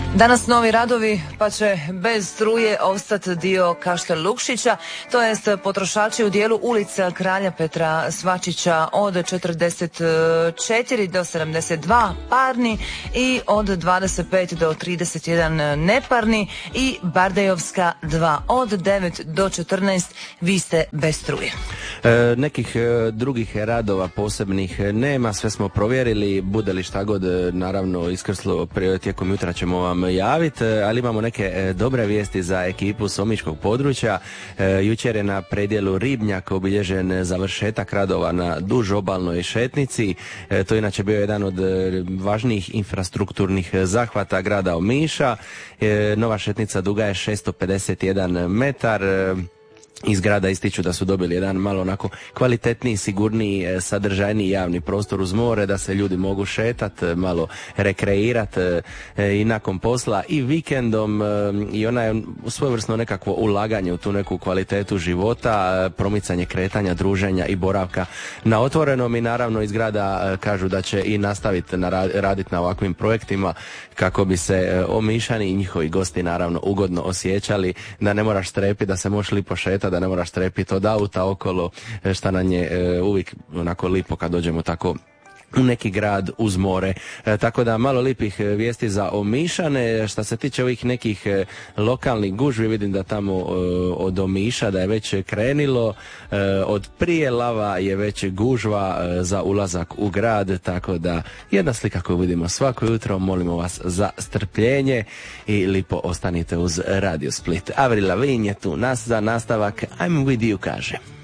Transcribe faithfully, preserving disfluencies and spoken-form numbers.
Danas novi radovi, pa će bez struje ostati dio Kaštel Lukšića, to jest potrošači u dijelu ulica Kralja Petra Svačića od četrdeset četiri do sedamdeset dva parni i od dvadeset pet do trideset jedan neparni i Bardejovska dva od devet do četrnaest vi ste bez struje. E, nekih e, drugih radova posebnih nema, sve smo provjerili, bude li šta god naravno iskrslo tijekom jutra ćemo vam javiti, ali imamo neke dobre vijesti za ekipu s omiškog područja. E, jučer je na predjelu Ribnjak obilježen završetak radova na duž obalnoj šetnici. E, to je inače bio jedan od važnijih infrastrukturnih zahvata grada Omiša. E, nova šetnica duga je šesto pedeset jedan metar. E, Iz grada ističu da su dobili jedan malo onako kvalitetniji, sigurniji, sadržajniji javni prostor uz more, da se ljudi mogu šetati, malo rekreirati i nakon posla i vikendom, i ona je svojevrsno nekakvo ulaganje u tu neku kvalitetu života, promicanje kretanja, druženja i boravka na otvorenom. I naravno iz grada kažu da će i nastaviti raditi na ovakvim projektima kako bi se Omišani i njihovi gosti naravno ugodno osjećali, da ne moraš strepiti, da se možeš lipo šetati, da ne moraš trepiti od auta okolo, šta nam je e, uvijek onako lipo kad dođemo tako u neki grad uz more. E, tako da malo lipih vijesti za Omišane. Šta se tiče ovih nekih e, lokalnih gužvi, vidim da tamo e, od Omiša da je već krenilo, e, od Prijelava je već gužva e, za ulazak u grad, tako da jedna slika koju vidimo svako jutro. Molimo vas za strpljenje i lipo ostanite uz Radio Split. Avril Lavigne je tu nas za nastavak I'm with you, kaže.